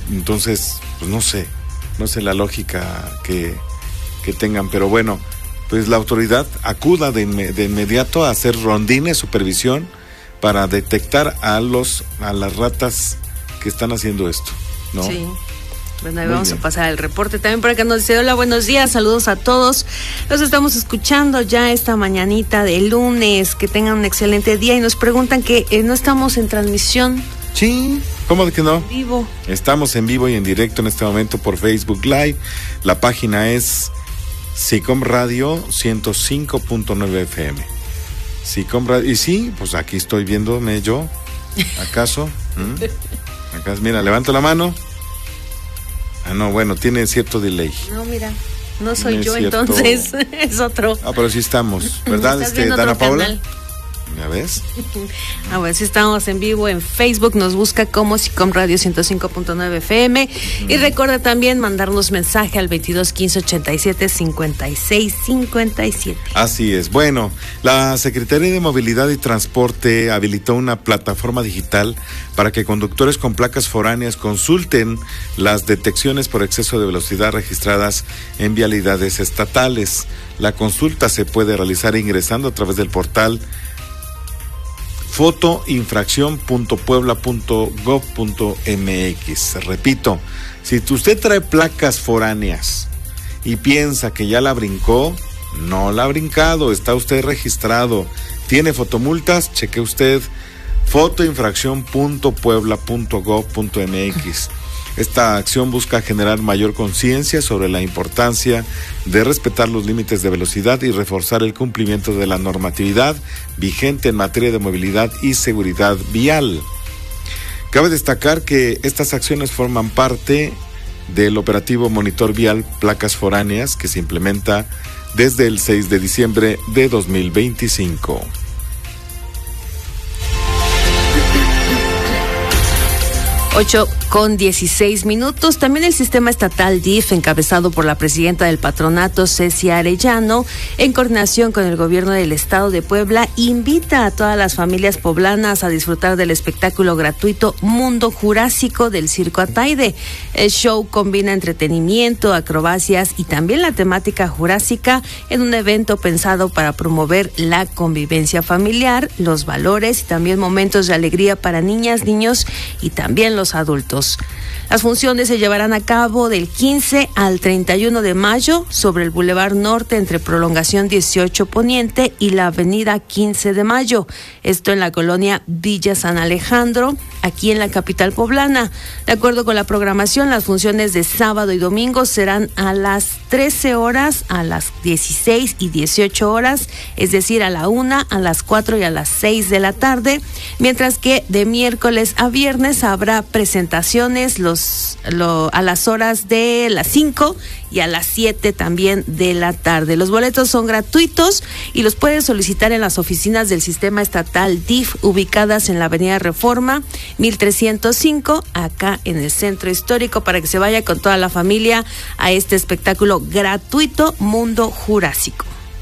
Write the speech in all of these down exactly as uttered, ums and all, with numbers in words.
entonces, pues no sé, no sé la lógica que, que tengan, pero bueno, pues la autoridad acuda de, inme- de inmediato a hacer rondines, supervisión, para detectar a los a las ratas que están haciendo esto, ¿no? Sí. Bueno, ahí Muy vamos bien. a pasar el reporte. También por acá nos dice, hola, buenos días, saludos a todos. Los estamos escuchando ya esta mañanita de lunes. Que tengan un excelente día. Y nos preguntan que eh, no estamos en transmisión Sí, ¿cómo de que no? vivo. Estamos en vivo y en directo en este momento por Facebook Live. La página es SICOM Radio ciento cinco punto nueve F M. SICOM Radio. Y sí, pues aquí estoy viéndome yo. ¿Acaso? ¿Mm? Acá, mira, levanto la mano. Ah, no, bueno, tiene cierto delay. No, mira, no soy No es yo, cierto. entonces es otro. Ah, pero sí estamos, ¿verdad? Estás Este, viendo Dana otro Paula. canal. ¿Ya ves? Ah, bueno, sí estamos en vivo en Facebook, nos busca como SICOM Radio ciento cinco punto nueve F M. Y recuerda también mandarnos mensaje al veintidós quince ochenta y siete cincuenta y seis cincuenta y siete. Así es. Bueno, la Secretaría de Movilidad y Transporte habilitó una plataforma digital para que conductores con placas foráneas consulten las detecciones por exceso de velocidad registradas en vialidades estatales. La consulta se puede realizar ingresando a través del portal fotoinfracción punto puebla punto gov punto m x. Repito, si usted trae placas foráneas y piensa que ya la brincó, no la ha brincado, está usted registrado, tiene fotomultas, cheque usted fotoinfracción punto puebla punto gov punto m x. Esta acción busca generar mayor conciencia sobre la importancia de respetar los límites de velocidad y reforzar el cumplimiento de la normatividad vigente en materia de movilidad y seguridad vial. Cabe destacar que estas acciones forman parte del operativo Monitor Vial Placas Foráneas que se implementa desde el seis de diciembre de dos mil veinticinco. ocho con dieciséis minutos. También el sistema estatal D I F, encabezado por la presidenta del patronato, Ceci Arellano, en coordinación con el gobierno del estado de Puebla, invita a todas las familias poblanas a disfrutar del espectáculo gratuito Mundo Jurásico del Circo Ataide. El show combina entretenimiento, acrobacias y también la temática jurásica en un evento pensado para promover la convivencia familiar, los valores y también momentos de alegría para niñas, niños y también los adultos. Las funciones se llevarán a cabo del quince al treinta y uno de mayo sobre el Boulevard Norte entre Prolongación dieciocho Poniente y la Avenida quince de mayo. Esto en la colonia Villa San Alejandro, aquí en la capital poblana. De acuerdo con la programación, las funciones de sábado y domingo serán a las trece horas, a las dieciséis y dieciocho horas, es decir, a la una, a las cuatro y a las seis de la tarde, mientras que de miércoles a viernes habrá presentaciones los, lo, a las horas de las cinco y a las siete también de la tarde. Los boletos son gratuitos y los puedes solicitar en las oficinas del sistema estatal D I F ubicadas en la avenida Reforma mil trescientos cinco, acá en el centro histórico, para que se vaya con toda la familia a este espectáculo gratuito Mundo Jurásico.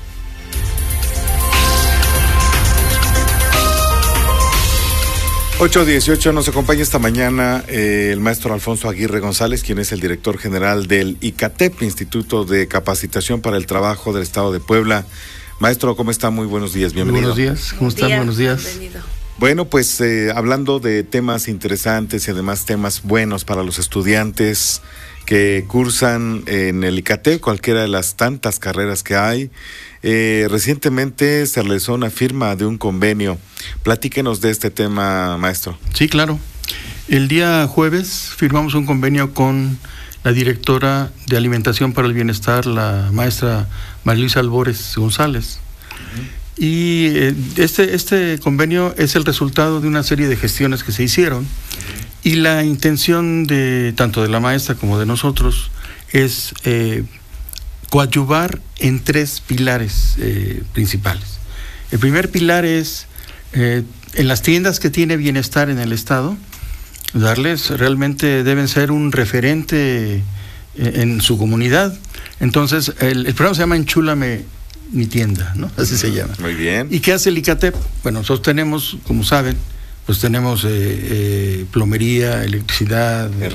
ocho dieciocho, nos acompaña esta mañana eh, el maestro Alfonso Aguirre González, quien es el director general del ICATEP, Instituto de Capacitación para el Trabajo del Estado de Puebla. Maestro, ¿cómo está? Muy buenos días, bienvenido. Buenos días, ¿cómo están? Día, Buenos días. Bienvenido. Bueno, pues eh, hablando de temas interesantes y además temas buenos para los estudiantes que cursan en el ICATEP, cualquiera de las tantas carreras que hay. Eh, recientemente se realizó una firma de un convenio. Platíquenos de este tema, maestro. Sí, claro. El día jueves firmamos un convenio con la directora de Alimentación para el Bienestar, la maestra María Luisa Albores González. Uh-huh. Y eh, este, este convenio es el resultado de una serie de gestiones que se hicieron. Uh-huh. Y la intención de tanto de la maestra como de nosotros es eh, coadyuvar en tres pilares eh, principales. El primer pilar es eh, en las tiendas que tiene bienestar en el estado, darles, realmente deben ser un referente eh, en su comunidad. Entonces, el, el programa se llama Enchúlame mi tienda, ¿no? Así se llama. Muy bien. ¿Y qué hace el ICATEP? Bueno, nosotros tenemos, como saben, pues tenemos eh, eh, plomería, electricidad,